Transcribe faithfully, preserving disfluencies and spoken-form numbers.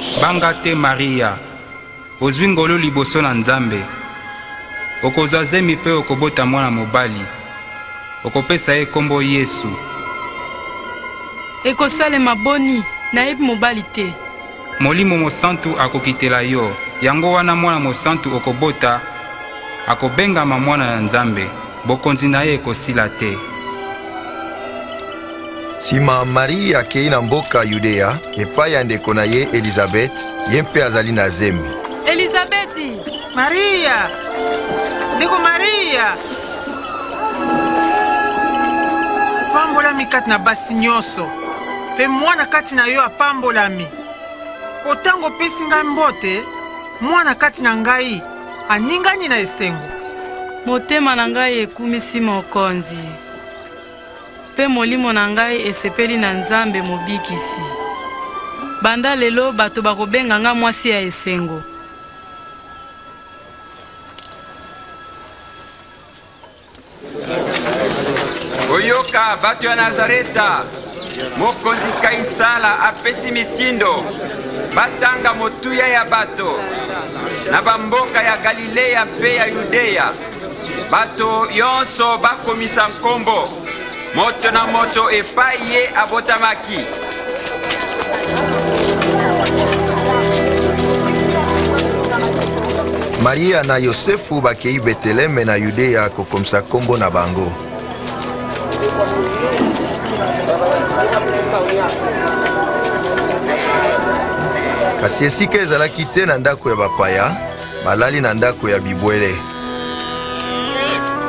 Banga te Maria, ozwi ngolu liboso na Nzambe. Okozwa zemi pe okobota mwana mobali. Okopesa ye kombo Yesu. Ekosalema boni nayebi mobali te. Molimo mosantu akokitela yo. Yango wana mwana mosantu okobota akobengama mwana na Nzambe. Bokonzi na ye ekosila te. Sima Maria akei na mboka Yudea epai ya ndeko na ye Elizabeth, ye mpe azali na zemi. Elizabeti! Maria! Ndeko Maria! Pambolami kati na basi nyonso, pe mwana kati na yo apambolami. Otango pesi ngai mbote, mwana kati na ngai aningani na esengo. Motema na ngai ekumisi mokonzi. Pe molimo na ngai esepeli na Nzambe mobikisi. Banda lelo bato bakobenga nga mwasi ya esengo. Oyoka bato ya Nazareta, mokonzi Kaisala apesi mitindo batanga motuya ya bato na bamboka ya Galilea pe ya Yudea. Bato yonso bakomisa nkombo moto na moto epai ye abotamaki. Maria na Yosefu bakei Beteleme na Yudea kokomisa kombo na bango. Kasi esika ezalaki te na ndako ya bapaya, balali na ndako ya bibwele.